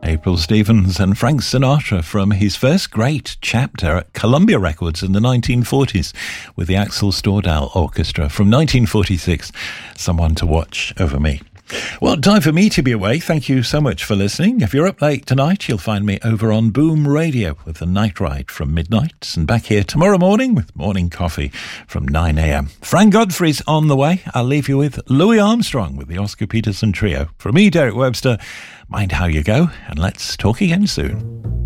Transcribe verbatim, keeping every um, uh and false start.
April Stevens and Frank Sinatra from his first great chapter at Columbia Records in the nineteen forties with the Axel Stordahl Orchestra from nineteen forty-six, Someone to Watch Over Me. Well, time for me to be away. Thank you so much for listening. If you're up late tonight, you'll find me over on Boom Radio with the Night Ride from midnight, and back here tomorrow morning with Morning Coffee from nine a.m. Frank Godfrey's on the way. I'll leave you with Louis Armstrong with the Oscar Peterson Trio. From me, Derek Webster, mind how you go, and let's talk again soon.